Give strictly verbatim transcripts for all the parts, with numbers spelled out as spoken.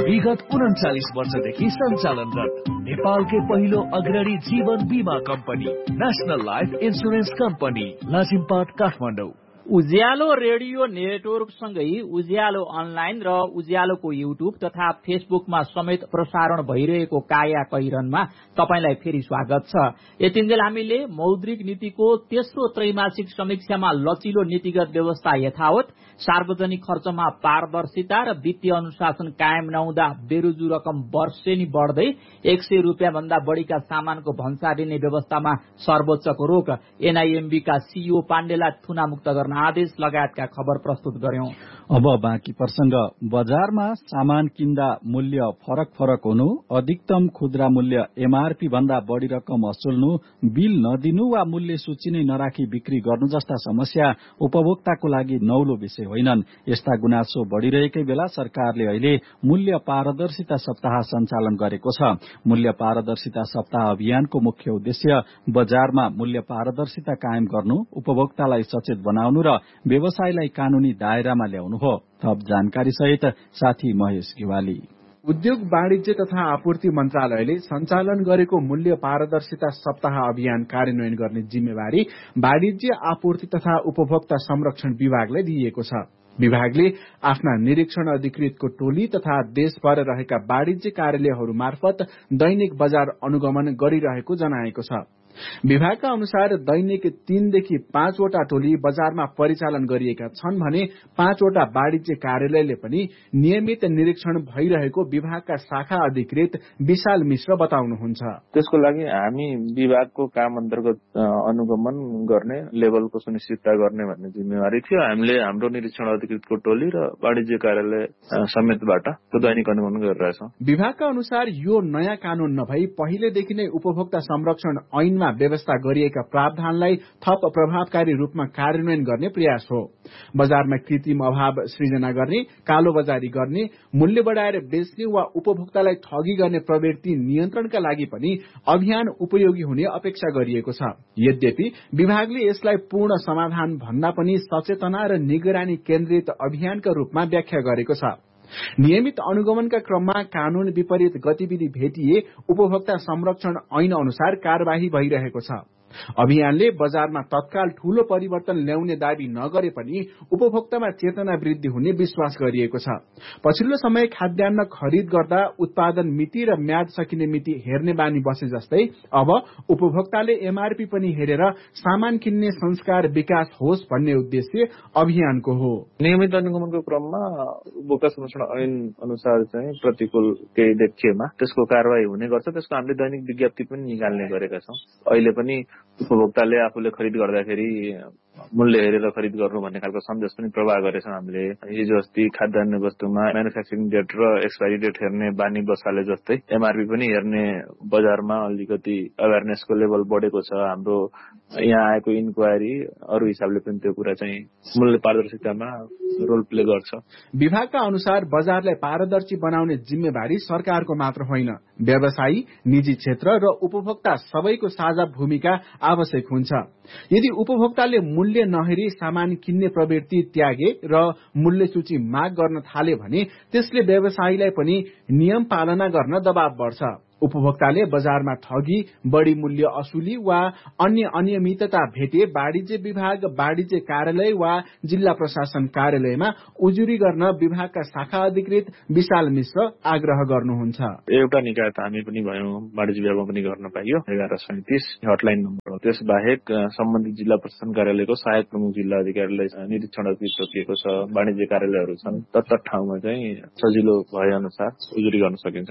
विगत उन्चालिस वर्षदेखि सञ्चालनरत नेपालकै पहिलो अग्रणी जीवन बीमा company national life insurance company Lazimpat Kathmandu. उज्यालो रेडियो नेटवर्कसँगै उज्यालो अनलाइन र उज्यालोको युट्युब तथा फेसबुकमा समेत प्रसारण भइरहेको काया कैरनमा तपाईलाई फेरि स्वागत छ। यतिन्जेल हामीले मौद्रिक नीतिको तेस्रो त्रैमासिक समीक्षामा लचिलो नीतिगत व्यवस्था यथावत, सार्वजनिक खर्चमा पारदर्शिता र वित्तीय अनुशासन कायम नहुँदा बेरोजु रकम वर्षेनी बढ्दै एक सय रुपियाँ भन्दा बढ़ीका सामानको भन्सा दिने व्यवस्थामा सर्वोच्चको रोक, एनआईएमबी का सीईओ पाण्डेलाई थुनामुक्त गर्न आदेश लगायतका खबर प्रस्तुत गर्यौं। अब बाँकी प्रसंग। बजारमा सामान किन्दा मूल्य फरक फरक हुनु, अधिकतम खुद्रा मूल्य एमआरपी भन्दा बढ़ी रकम असुल्नु, बिल नदिनु वा मूल्य सूची नै नराखी बिक्री गर्नु जस्ता समस्या उपभोक्ताको लागि नौलो विषय होइनन्। यस्ता गुनासो बढ़िरहेकै बेला सरकारले अहिले मूल्य पारदर्शिता सप्ताह सञ्चालन गरेको छ। मूल्य पारदर्शिता सप्ताह अभियानको मुख्य उद्देश्य बजारमा मूल्य पारदर्शिता कायम गर्नु, उपभोक्तालाई सचेत बनाउनु र व्यवसायलाई कानूनी दायरामा ल्याउनु हो। थप जानकारी सहित साथी महेश गेवाली। उद्योग वाणिज्य तथा आपूर्ति मन्त्रालयले सञ्चालन गरेको मूल्य पारदर्शिता सप्ताह अभियान कार्यान्वयन गर्ने जिम्मेवारी वाणिज्य आपूर्ति तथा उपभोक्ता संरक्षण विभागलाई दिइएको छ। विभागले आफ्ना निरीक्षण अधिकृतको टोली तथा देशभर रहेका वाणिज्य कार्यालयहरू मार्फत दैनिक बजार अनुगमन गरिरहेको जनाएको छ। विभागका अनुसार दैनिक तीनदेखि पाँचवटा टोली बजारमा परिचालन गरिएका छन् भने पाँचवटा वाणिज्य कार्यालयले पनि नियमित निरीक्षण भइरहेको विभागका शाखा अधिकृत विशाल मिश्र बताउनुहुन्छ। त्यसको लागि हामी विभागको काम अन्तर्गत अनुगमन गर्ने, लेभलको सुनिश्चितता गर्ने भन्ने जिम्मेवारी थियो। हामीले हाम्रो निरीक्षण अधिकृतको टोली र वाणिज्य कार्यालय समेतबाट त्यो दैनिक अनुगमन गरिरहेछौँ। विभागका अनुसार यो नयाँ कानून नभई पहिलेदेखि नै उपभोक्ता संरक्षण ऐन व्यवस्था गरिएका प्रावधानलाई थप प्रभावकारी रूपमा कार्यान्वयन गर्ने प्रयास हो। बजारमा कृत्रिम अभाव सृजना गर्ने, कालो बजारी गर्ने, मूल्य बढ़ाएर बेच्ने वा उपभोक्तालाई ठगी गर्ने प्रवृत्ति नियन्त्रणका लागि पनि अभियान उपयोगी हुने अपेक्षा गरिएको छ। यद्यपि विभागले यसलाई पूर्ण समाधान भन्दा पनि सचेतना र निगरानी केन्द्रित अभियानका रूपमा व्याख्या गरेको छ। नियमित अनुगमनका क्रममा कानून विपरीत गतिविधि भेटिए उपभोक्ता संरक्षण ऐन अनुसार कार्यवाही भइरहेको छ। अभियानले बजारमा तत्काल ठूलो परिवर्तन ल्याउने दावी नगरे पनि उपभोक्तामा चेतना वृद्धि हुने विश्वास गरिएको छ। पछिल्लो समय खाद्यान्न खरिद गर्दा उत्पादन मिति र म्याद सकिने मिति हेर्ने बानी बसे जस्तै अब उपभोक्ताले एमआरपी पनि हेरेर सामान किन्ने संस्कार विकास होस् भन्ने उद्देश्य अभियानको हो। नियमित अनुगमनको क्रममा उपभोक्ता संरक्षण ऐन अनुसार चाहिँ प्रतिकूल केही देखिएमा त्यसको कारवाही हुने गर्छ। त्यसको हामीले दैनिक विज्ञप्ति पनि निकाल्ने गरेका छौँ। अहिले पनि उपभोक्ताले आफूले खरिद गर्दाखेरि मूल्य हेरेर खरिद गर्नु भन्ने खालको सन्देश पनि प्रवाह गरेछौँ हामीले। हिजो अस्ति खाद्यान्न वस्तुमा म्यानुफ्याक्चरिङ डेट र एक्सपायरी डेट हेर्ने बानी बसाले जस्तै एमआरपी पनि हेर्ने बजारमा अलिकति अवेरनेसको लेभल बढेको छ। हाम्रो यहाँ आएको इन्क्वायरी अरू हिसाबले पनि त्यो कुरा चाहिँ मूल्य पारदर्शितामा रोल प्ले गर्छ। विभागका अनुसार बजारलाई पारदर्शी बनाउने जिम्मेवारी सरकारको मात्र होइन, व्यवसायी, निजी क्षेत्र र उपभोक्ता सबैको साझा भूमिका आवश्यक हुन्छ। यदि उपभोक्ताले मूल्य नहेरी सामान किन्ने प्रवृत्ति त्यागे र मूल्य सूची माग गर्न थाले भने त्यसले व्यवसायीलाई पनि नियम पालना गर्न दबाव बढ्छ। उपभोक्ताले बजारमा ठगी, बढ़ी मूल्य असुली वा अन्य अनियमितता भेटे वाणिज्य विभाग, वाणिज्य कार्यालय वा जिल्ला प्रशासन कार्यालयमा उजुरी गर्न विभागका शाखा अधिकृत विशाल मिश्र आग्रह गर्नुहुन्छ। एउटा निकाय त हामी पनि भयौं, वाणिज्य विभागमा पनि गर्न पाइयो। एघार सैतिस हटलाइन नम्बर हो। त्यस बाहेक सम्बन्धित जिल्ला प्रशासन कार्यालयको सहायक प्रमुख जिल्ला अधिकारीलाई निरीक्षण अधिकृत तोकिएको छ। वाणिज्य कार्यालयहरू छन्, तत्त ठाउँमा चाहिँ सजिलो भए अनुसार उजुरी गर्न सकिन्छ।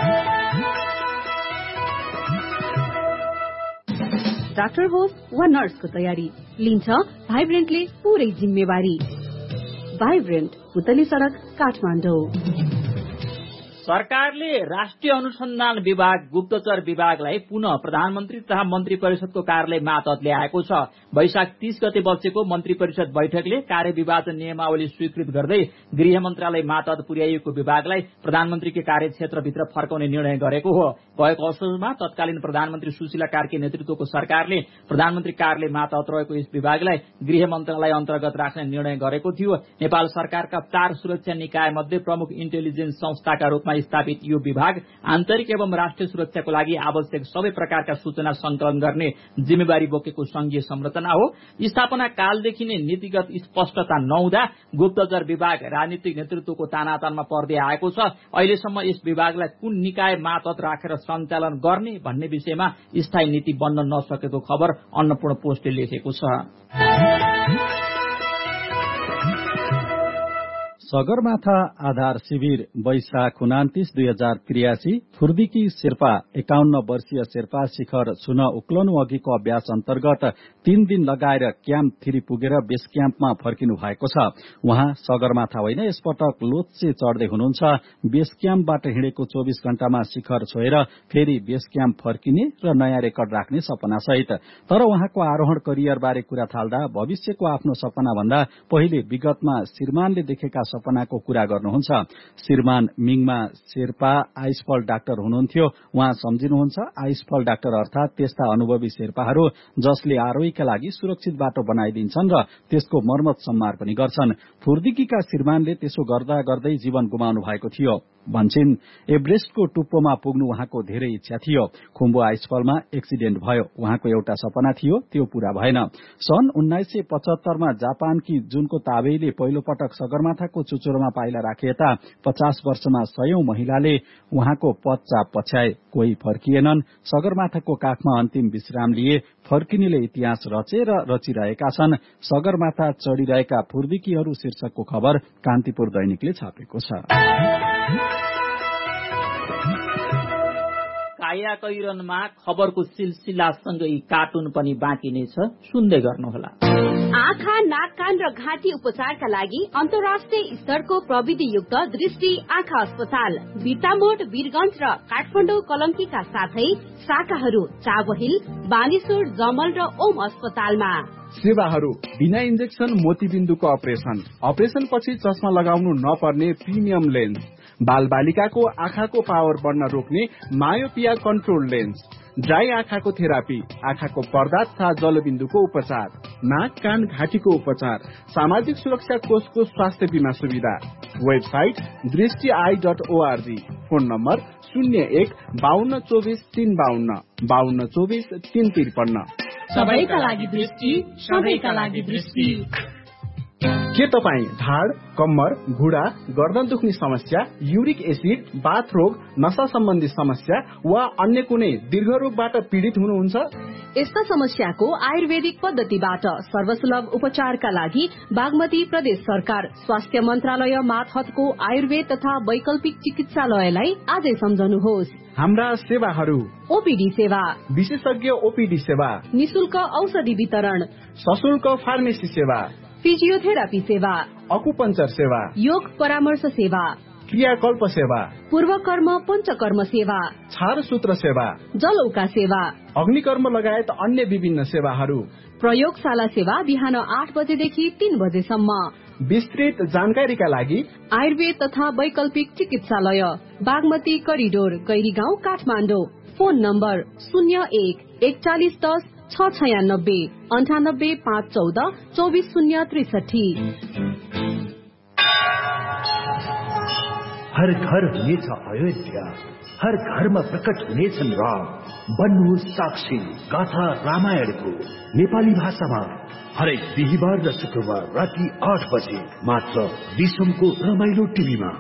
डाक्टर होस् वा नर्सको तयारी लिन्छ भाइब्रेन्टले पूरै जिम्मेवारी। भाइब्रेन्ट, पुतली सड़क, काठमाडौँ। सरकारले राष्ट्रिय अनुसन्धान विभाग, गुप्तचर विभागलाई पुनः प्रधानमन्त्री तथा मन्त्री परिषदको कार्यालय मातहत ल्याएको छ। वैशाख तीस गते बसेको मन्त्री परिषद बैठकले कार्य विभाजन नियमावली स्वीकृत गर्दै गृह मन्त्रालय मातहत पुर्याइएको विभागलाई प्रधानमन्त्रीको कार्यक्षेत्रभित्र फर्काउने निर्णय गरेको हो। गएको असोजमा तत्कालीन प्रधानमन्त्री सुशीला कार्की नेतृत्वको सरकारले प्रधानमन्त्री कार्यालय मातहत रहेको यस विभागलाई गृह मन्त्रालय अन्तर्गत राख्ने निर्णय गरेको थियो। नेपाल सरकारका चार सुरक्षा निकाय मध्ये प्रमुख इन्टेलिजेन्स संस्थाका रूपमा स्थापित यो विभाग आन्तरिक एवं राष्ट्रिय सुरक्षाको लागि आवश्यक सबै प्रकारका सूचना संकलन गर्ने जिम्मेवारी बोकेको संघीय संरचना हो। स्थापना कालदेखि नै नीतिगत स्पष्टता नहुँदा गुप्तचर विभाग राजनीतिक नेतृत्वको तानातानमा पर्दै आएको छ। अहिलेसम्म यस विभागलाई कुन निकाय मातहत राखेर सञ्चालन गर्ने भन्ने विषयमा स्थायी नीति बन्न नसकेको खबर अन्नपूर्ण पोस्टले लेखेको छ। सगरमाथा आधार शिविर वैशाख उनातिस दुई हजार त्रियासी फुर्दिकी शेर्पा एकाउन्न वर्षीय शेर्पा शिखर छुन उक्लनु अघिको अभ्यास अन्तर्गत तीन दिन लगाएर क्याम्प थ्री पुगेर बेस क्याम्पमा फर्किनु भएको छ। उहाँ सगरमाथा होइन, यसपटक लोत्से चढ्दै हुनुहुन्छ। बेस क्याम्पबाट हिँडेको चौबिस घण्टामा शिखर छोएर फेरि बेस क्याम्प फर्किने र नयाँ रेकर्ड राख्ने सपना सहित। तर उहाँको आरोहण करियरबारे कुरा थाल्दा भविष्यको आफ्नो सपना भन्दा पहिले विगतमा श्रीमानले देखेका सपनाको कुरा गर्नुहुन्छ। श्रीमान मिङमा शेर्पा आइसफल डाक्टर हुनुहुन्थ्यो। उहाँ सम्झिनुहुन्छ, आइसफल डाक्टर अर्थात त्यस्ता अनुभवी शेर्पाहरू जसले आरोहीका लागि सुरक्षित बाटो बनाइदिन्छन् र त्यसको मर्मत सम्मार पनि गर्छन्। फुर्दिकीका श्रीमानले त्यसो गर्दा गर्दै जीवन गुमाउनु भएको थियो भन्छन्। एभरेस्टको टुप्पोमा पुग्नु उहाँको धेरै इच्छा थियो। खुम्बु आइसफलमा एक्सिडेन्ट भयो। उहाँको एउटा सपना थियो, त्यो पूरा भएन। सन् उन्नाइस सय पचहत्तरमा जापानकी जुनको ताबेईले पहिलो पटक सगरमाथाको चुचुरोमा पाइला राखे यता पचास वर्षमा सयौं महिलाले उहाँको पदचाप पछ्याए। कोही फर्किएनन्। सगरमाथाको काखमा अन्तिम विश्राम लिए। फर्किनेले इतिहास रचे र रचिरहेका छन्। सगरमाथा चढिरहेका फुर्दिकीहरू शीर्षकको खबर कान्तिपुर दैनिकले छापेको छ। काया कैरनमा खबरको सिलसिलासँगै कार्टुन पनि बाँकी नै छ, सुन्दै गर्नुहोला। आँखा, नाक, कान र घाँटी उपचारका लागि अन्तर्राष्ट्रिय स्तरको प्रविधियुक्त दृष्टि आँखा अस्पताल बिर्तामोड, वीरगंज र काठमाडौँ कलङ्कीका साथै शाखाहरू चाबहिल, बानेश्वर, जमल र ओम अस्पतालमा। सेवाहरू बिना इन्जेक्सन मोतीबिन्दुको अपरेसन, अपरेसन पछि चस्मा लगाउनु नपर्ने प्रिमियम लेन्स, बाल बालिकाको आँखाको पावर बढ्न रोक्ने मायोपिया कन्ट्रोल लेन्स, ड्राई आँखाको थेरापी, आँखाको पर्दा तथा जलबिन्दुको उपचार, नाक, कान, घाँटीको उपचार, सामाजिक सुरक्षा कोषको स्वास्थ्य बीमा सुविधा। वेबसाइट दृष्टि I dot ORG. Phone number शून्य एक बाहन्न चौबिस तीन बाहन्न बाहन्न चौबिस तीन त्रिपन्न। सबैका लागि दृष्टि, सबैका लागि दृष्टि। के तपाईँ ढाड, कम्मर, घुँडा, गर्दन दुख्ने समस्या, युरिक एसिड, बाथ रोग, नशा सम्बन्धी समस्या वा अन्य कुनै दीर्घ रोगबाट पीड़ित हुनुहुन्छ? यस्ता समस्याको आयुर्वेदिक पद्धतिबाट सर्वसुलभ उपचारका लागि बागमती प्रदेश सरकार स्वास्थ्य मन्त्रालय मातहतको आयुर्वेद तथा वैकल्पिक चिकित्सालयलाई आजै सम्झनुहोस्। हाम्रा सेवाहरू: ओपीडी सेवा, विशेषज्ञ ओपीडी सेवा, निशुल्क औषधि वितरण, सशुल्क फार्मेसी सेवा, फिजियोथेरापी सेवा, अकुपञ्चर सेवा, योग परामर्श सेवा, क्रियाकल्प सेवा, पूर्वकर्म पञ्चकर्म सेवा, छारसूत्र सेवा, जलौका सेवा, अग्निकर्म लगायत अन्य विभिन्न सेवाहरू। प्रयोगशाला सेवा बिहान आठ बजेदेखि तीन बजेसम्म। विस्तृत जानकारीका लागि आयुर्वेद तथा वैकल्पिक चिकित्सालय Bagmati corridor, Gairigaun, Kathmandu. Phone number शून्य एक एकचालिस दस छ छयानब्बे अन्ठानब्बे पाँच चौध चौबिस शून्य त्रिसठी। हर घर हुनेछ अयोध्या, हर घरमा प्रकट हुनेछन् राम। बन्नुहोस् साक्षी गाथा रामायणको नेपाली भाषामा हरेक बिहिबार र शुक्रबार राति आठ बजे मात्र विश्वको रमाइलो टिभीमा।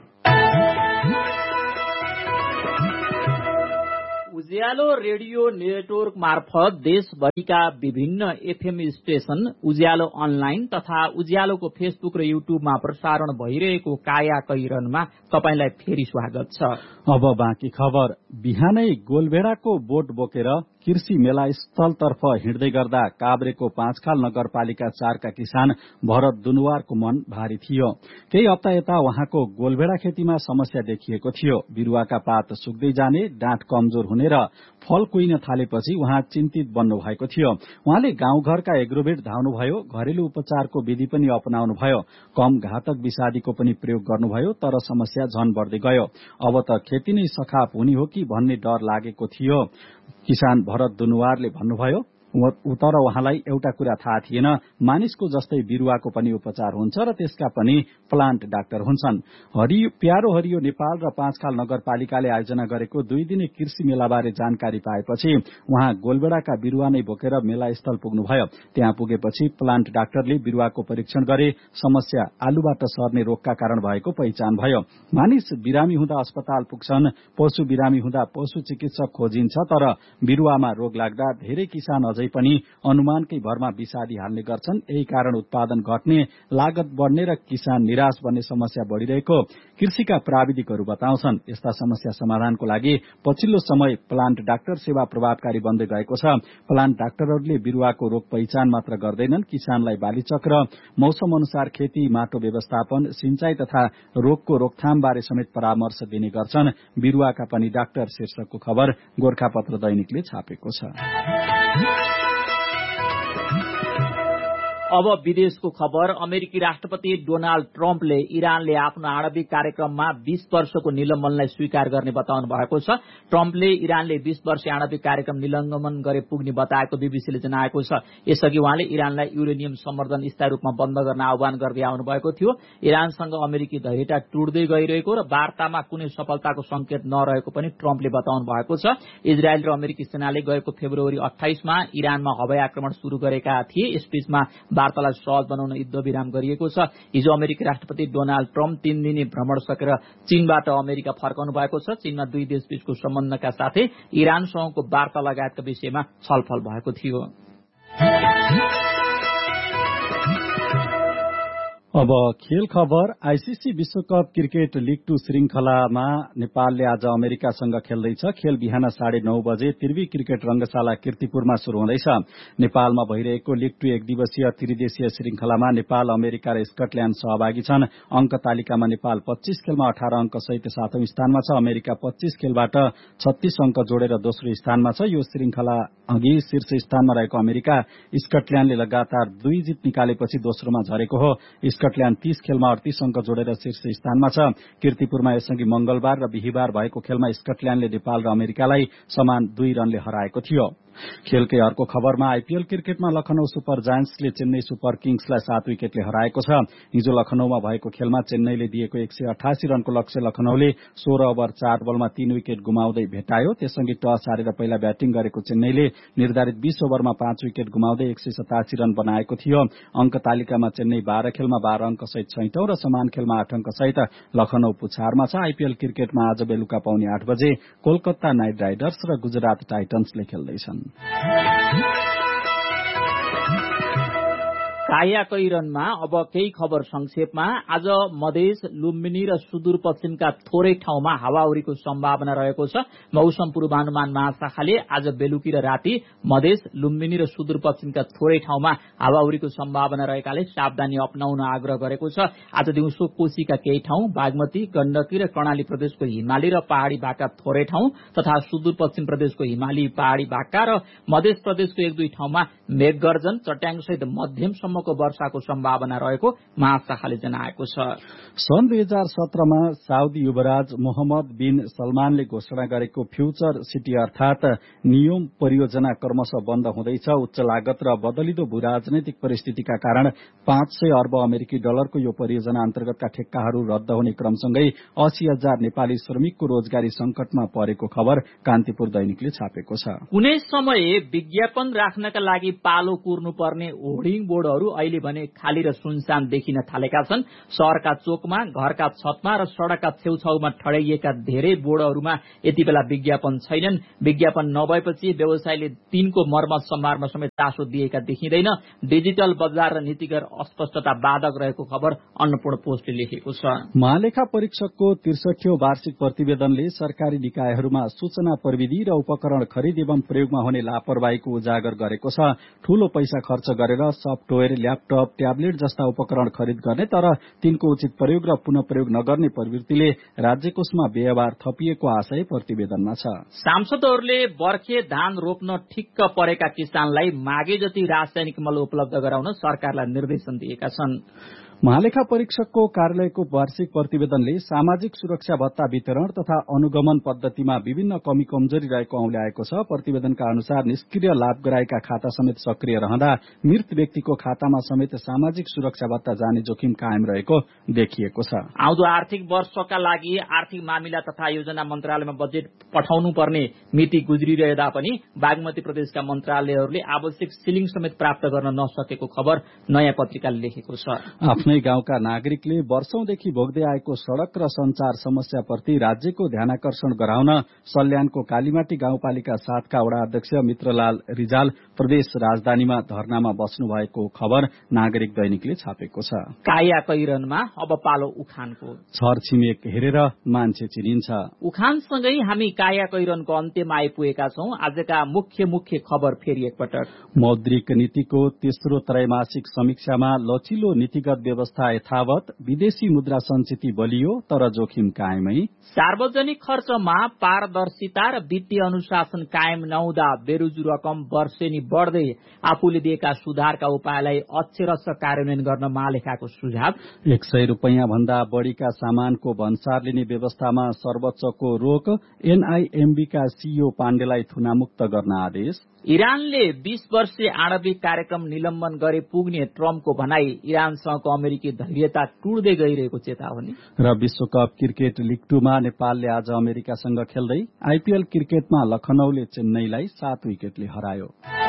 उज्यालो रेडियो नेटवर्क मार्फत देशभरिका विभिन्न एफएम स्टेशन, उज्यालो अनलाइन तथा उज्यालोको फेसबुक र युट्युबमा प्रसारण भइरहेको काया कैरनमा तपाईंलाई फेरि स्वागत छ। अब बाँकी खबर। बिहानै गोलभेडाको बोट बोकेर कृषि मेला स्थलतर्फ हिँड्दै गर्दा काभ्रेको पाँचखाल नगरपालिका चारका किसान भरत दुनुवारको मन भारी थियो। केही हप्ता यता उहाँको गोलभेडा खेतीमा समस्या देखिएको थियो। बिरुवाका पात सुक्दै जाने, डाँठ कमजोर हुने र फल कुहिन थालेपछि उहाँ चिन्तित बन्नु भएको थियो। उहाँले गाउँघरका एग्रोभेट धाउनुभयो, घरेलु उपचारको विधि पनि अपनाउनु भयो, कम घातक विषादीको पनि प्रयोग गर्नुभयो, तर समस्या झन बढ्दै गयो। अब त खेती नै सखाप हुने हो कि भन्ने डर लागेको थियो। किसान भरत दुनुवारले भन्नुभयो, तर उहाँलाई एउटा कुरा थाहा थिएन, मानिसको जस्तै बिरुवाको पनि उपचार हुन्छ र त्यसका पनि प्लान्ट डाक्टर हुन्छन्। हरियो प्यारो हरियो नेपाल र पाँचखाल नगरपालिकाले आयोजना गरेको दुई दिने कृषि मेलाबारे जानकारी पाएपछि उहाँ गोलबेडाका बिरुवा नै बोकेर मेलास्थल पुग्नुभयो। त्यहाँ पुगेपछि प्लान्ट डाक्टरले बिरुवाको परीक्षण गरे। समस्या आलुबाट सर्ने रोगका कारण भएको पहिचान भयो। मानिस बिरामी हुँदा अस्पताल पुग्छन्, पशु बिरामी हुँदा पशु चिकित्सक खोजिन्छ, तर बिरुवामा रोग लाग्दा धेरै किसान अझै पनि अनुमानकै भरमा विषादी हाल्ने गर्छन्। यही कारण उत्पादन घट्ने, लागत बढ्ने र किसान निराश बन्ने समस्या बढ़िरहेको कृषिका प्राविधिकहरू बताउँछन्। यस्ता समस्या समाधानको लागि पछिल्लो समय प्लान्ट डाक्टर सेवा प्रभावकारी बन्दै गएको छ। प्लान्ट डाक्टरहरूले बिरुवाको रोग पहिचान मात्र गर्दैनन्, किसानलाई बाली चक्र, मौसम अनुसार खेती, माटो व्यवस्थापन, सिंचाई तथा रोगको रोकथाम बारे समेत परामर्श दिने गर्छन्। बिरुवाका पनि डाक्टर शीर्षकको खबर गोरखापत्र दैनिकले छापेको छ। अब विदेशको खबर। अमेरिकी राष्ट्रपति डोनाल्ड ट्रम्पले इरानले आफ्नो आणविक कार्यक्रममा बीस वर्षको निलम्बनलाई स्वीकार गर्ने बताउनु भएको छ। ट्रम्पले इरानले बीस वर्ष आणविक कार्यक्रम निलम्बन गरे पुग्ने बताएको बीबीसीले जनाएको छ। यसअघि उहाँले इरानलाई युरेनियम सम्वर्धन स्थायी रूपमा बन्द गर्न आह्वान गर्दै आउनु भएको थियो। इरानसँग अमेरिकी धैर्यता टुट्दै गइरहेको र वार्तामा कुनै सफलताको संकेत नरहेको पनि ट्रम्पले बताउनु भएको छ। इजरायल र अमेरिकी सेनाले गएको फेब्रुअरी अट्ठाइसमा इरानमा हवाई आक्रमण शुरू गरेका थिए। यसबीचमा वार्तालाई सहज बनाउन युद्ध विराम गरिएको छ। हिजो अमेरिकी राष्ट्रपति डोनाल्ड ट्रम्प तीन दिने भ्रमण सकेर चीनबाट अमेरिका फर्काउनु भएको छ। चीनमा दुई देशबीचको सम्बन्धका साथै इरानसँगको वार्ता लगायतका विषयमा छलफल भएको थियो। अब खेल खबर। आईसीसी विश्वकप क्रिकेट लीग टू श्रृंखलामा नेपालले आज अमेरिकासँग खेल्दैछ। खेल बिहान साढे नौ बजे त्रिवी क्रिकेट रंगशाला कीर्तिपुरमा शुरू हुँदैछ। नेपालमा भइरहेको लीग टू एक दिवसीय त्रिदेशीय श्रृंखलामा नेपाल, अमेरिका र स्कटल्याण्ड सहभागी छन्। अंक तालिकामा नेपाल पच्चीस खेलमा अठारह अंक सहित सातौं स्थानमा छ। अमेरिका पच्चीस खेलबाट छत्तीस अंक जोडेर दोस्रो स्थानमा छ। यो श्रृंखला अघि शीर्ष स्थानमा रहेको अमेरिका स्कटल्याण्डले लगातार दुई जित निकालेपछि दोस्रोमा झरेको हो। स्कटल्याण्ड तीस खेलमा अडतीस अंक जोडेर शीर्ष स्थानमा छ। कीर्तिपुरमा यसअघि मंगलबार र बिहिबार भएको खेलमा स्कटल्याण्डले नेपाल र अमेरिकालाई समान दुई रनले हराएको थियो। खेलकै अर्को खबरमा आईपीएल क्रिकेटमा लखनऊ सुपर जायन्ट्सले चेन्नई सुपर किङ्सलाई सात विकेटले हराएको छ। हिजो लखनऊमा भएको खेलमा चेन्नईले दिएको एक सय अठासी रनको लक्ष्य लखनऊले सोह्र ओभर चार बलमा तीन विकेट गुमाउँदै भेटायो। त्यससँगै टस हारेर पहिला ब्याटिङ गरेको चेन्नईले निर्धारित बीस ओभरमा पाँच विकेट गुमाउँदै एक सय सतासी रन बनाएको थियो। अंक तालिकामा चेन्नई बाह्र खेलमा बाह्र अंक सहित छैटौं र समान खेलमा आठ अंक सहित लखनऊ पुछारमा छ। आईपीएल क्रिकेटमा आज बेलुका पाउने आठ बजे कोलकाता नाइट राइडर्स र गुजरात टाइटन्सले खेल्दैछन्। कायाकैरनमा अब केही खबर संक्षेपमा। आज मधेस, लुम्बिनी र सुदूरपश्चिमका थोरै ठाउँमा हावाहुरीको सम्भावना रहेको छ। मौसम पूर्वानुमान महाशाखाले आज बेलुकी र राति मधेस, लुम्बिनी र सुदूरपश्चिमका थोरै ठाउँमा हावाहुरीको सम्भावना रहेकाले सावधानी अपनाउन आग्रह गरेको छ। आज दिउँसो कोशीका केही ठाउँ, बागमती, गण्डकी र कर्णाली प्रदेशको हिमाली र पहाड़ी भागका थोरै ठाउँ तथा सुदूरपश्चिम प्रदेशको हिमाली पहाड़ी भागका र मध्य प्रदेशको एक दुई ठाउँमा मेघगर्जन, चट्याङसहित मध्यमसम्म वर्षाको सम्भावना रहेको महाशाखाले जनाएको छ। सन् दुई हजार सत्रमा साउदी युवराज मोहम्मद बिन सलमानले घोषणा गरेको फ्यूचर सिटी अर्थात नियोम परियोजना क्रमशः बन्द हुँदैछ। उच्च लागत र बदलिदो भू राजनैतिक परिस्थितिका कारण पाँच सय अर्ब अमेरिकी डलरको यो परियोजना अन्तर्गतका ठेक्काहरू रद्द हुने क्रमसँगै अस्सी हजार नेपाली श्रमिकको रोजगारी संकटमा परेको खबर कान्तिपुर दैनिकले छापेको छ। कुनै समय विज्ञापन राख्नका लागि पालो कुर्नुपर्ने होर्डिङ बोर्डहरू अहिले भने खाली र सुनसान देखिन थालेका छन्। शहरका चोकमा, घरका छतमा र सड़कका छेउछाउमा ठडाइएका धेरै बोर्डहरूमा यति बेला विज्ञापन छैनन्। विज्ञापन नभएपछि व्यवसायीले तिनको मर्मत सम्हारमा समेत चासो दिएका देखिँदैन। डिजिटल बजार र नीतिगत अस्पष्टता बाधक रहेको खबर अन्नपूर्ण पोस्टले लेखेको छ। महालेखा परीक्षकको त्रिसठीौं वार्षिक प्रतिवेदनले सरकारी निकायहरूमा सूचना प्रविधि र उपकरण खरिद एवं प्रयोगमा हुने लापरवाहीको उजागर गरेको छ। ठूलो पैसा खर्च गरेर सफ्टवेयर, ल्यापटप, ट्याब्लेट जस्ता उपकरण खरिद गर्ने तर तिनको उचित प्रयोग र पुनः प्रयोग नगर्ने प्रवृत्तिले राज्यकोषमा व्यवहार थपिएको आशय प्रतिवेदनमा छ। सांसदहरूले बर्खे धान रोप्न ठिक्क परेका किसानलाई मागे जति रासायनिक मल उपलब्ध गराउन सरकारलाई निर्देशन दिएका छन्। महालेखा परीक्षकको कार्यालयको वार्षिक प्रतिवेदनले सामाजिक सुरक्षा भत्ता वितरण तथा अनुगमन पद्धतिमा विभिन्न कमी कमजोरी रहेको औल्याएको छ। प्रतिवेदनका अनुसार निष्क्रिय लाभ गराएका खाता समेत सक्रिय रहँदा मृत व्यक्तिको खातामा समेत सामाजिक सुरक्षा भत्ता जाने जोखिम कायम रहेको देखिएको छ। आउँदो आर्थिक वर्षका लागि आर्थिक मामिला तथा योजना मन्त्रालयमा बजेट पठाउनु पर्ने मिति गुज्रिरहँदा पनि बागमती प्रदेशका मन्त्रालयहरूले आवश्यक सिलिङ समेत प्राप्त गर्न नसकेको खबर नयाँ पत्रिकाले लेखेको छ। आफ्नै गाउँका नागरिकले वर्षौंदेखि भोग्दै आएको सड़क र संचार समस्याप्रति राज्यको ध्यानाकर्षण गराउन सल्यानको कालीमाटी गाउँपालिका सातका वडा अध्यक्ष मित्रलाल रिजाल प्रदेश राजधानीमा धरनामा बस्नु भएको खबर नागरिक दैनिकले छापेको छ। काया कैरनमा अब पालो उखानको। छरछिमेक हेरेर मान्छे चिनिन्छ। उखानसँगै हामी काया कैरनको अन्त्यमा आइपुगेका छौं। आजका मुख्य मुख्य खबर फेरि एकपटक। मौद्रिक नीतिको तेस्रो त्रैमासिक समीक्षामा लचिलो नीतिगत व्यवस्था यथावत, विदेशी मुद्रा संचिति बलियो तर जोखिम कायमै। सार्वजनिक खर्चमा पारदर्शिता र वित्तीय अनुशासन कायम नहुँदा बेरोजु रकम वर्षेनी बढ़दै आफूले दिएका सुधारका उपायलाई अक्षरश कार्यान्वयन गर्न महालेखाको सुझाव। एक सय रूपियाँ भन्दा बढ़ीका सामानको भन्सार लिने व्यवस्थामा सर्वोच्चको रोक, एनआईएमबीका सीईओ पाण्डेलाई थुनामुक्त गर्न आदेश। इरानले बीस वर्षीय आणविक कार्यक्रम निलम्बन गरे पुग्ने ट्रम्पको भनाई, इरानसँगको अमेरिकी धैर्यता टुट्दै गइरहेको चेतावनी। र विश्वकप क्रिकेट लिग टूमा नेपालले आज अमेरिकासँग खेल्दै आईपीएल क्रिकेटमा लखनऊले चेन्नईलाई सात विकेटले हरायो।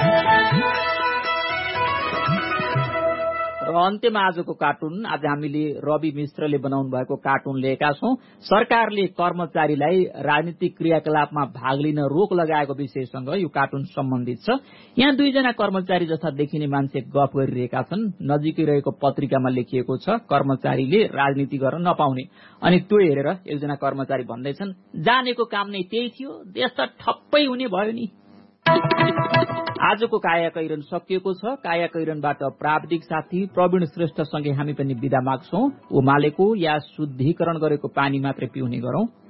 र अन्त्यमा आजको कार्टुन। आज हामीले रवि मिश्रले बनाउनु भएको कार्टुन लिएका छौं। सरकारले कर्मचारीलाई राजनीतिक क्रियाकलापमा भाग लिन रोक लगाएको विषयसँग यो कार्टुन सम्बन्धित छ। यहाँ दुईजना कर्मचारी जस्ता देखिने मान्छे गफ गरिरहेका छन्। नजिकै रहेको पत्रिकामा लेखिएको छ कर्मचारीले राजनीति गर्न नपाउने। अनि त्यो हेरेर एकजना कर्मचारी भन्दैछन्, जानेको काम नै त्यही थियो, देश त ठप्पै हुने भयो नि। आजको काया कैरन सकिएको छ। काया कैरनबाट प्राविधिक साथी प्रवीण श्रेष्ठसँगै हामी पनि बिदा माग्छौं। उमालेको या शुद्धिकरण गरेको पानी मात्रै पिउने गरौं।